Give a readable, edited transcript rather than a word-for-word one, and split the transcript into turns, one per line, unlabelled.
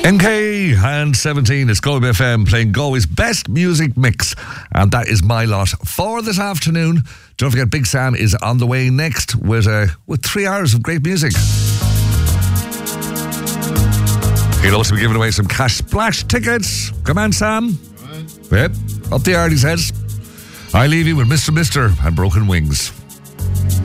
MK and 17, it's Galway FM playing Galway's best music mix, and that is my lot for this afternoon. Don't forget, Big Sam is on the way next with 3 hours of great music. He'll also be giving away some cash splash tickets. Come on, Sam. Yep, up the Ardy's heads. I leave you with Mr. and Broken Wings.